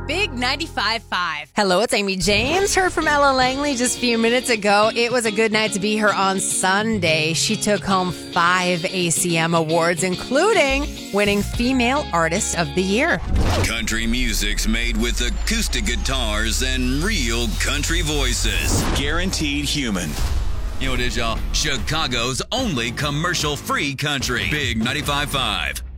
Big 95.5. Hello, it's Amy James. Heard from Ella Langley just a few minutes ago. It was a good night to be her on Sunday. She took home 5 ACM awards, including winning Female Artist of the Year. Country music's made with acoustic guitars and real country voices. Guaranteed human. You know what it is, y'all? Chicago's only commercial-free country. Big 95.5.